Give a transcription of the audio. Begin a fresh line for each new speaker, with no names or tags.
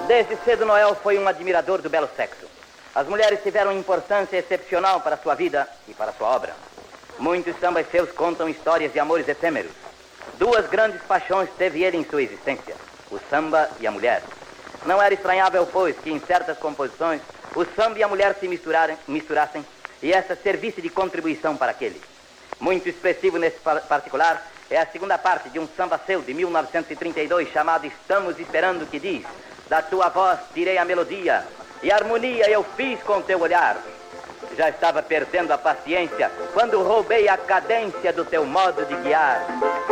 Desde cedo, Noel foi um admirador do belo sexo. As mulheres tiveram importância excepcional para sua vida e para sua obra. Muitos sambas seus contam histórias de amores efêmeros. Duas grandes paixões teve ele em sua existência, o samba e a mulher. Não era estranhável, pois, que em certas composições o samba e a mulher se misturassem e essa servisse de contribuição para aquele. Muito expressivo nesse particular é a segunda parte de um samba seu de 1932 chamado Estamos Esperando, que diz: da tua voz tirei a melodia e a harmonia eu fiz com teu olhar. Já estava perdendo a paciência quando roubei a cadência do teu modo de guiar.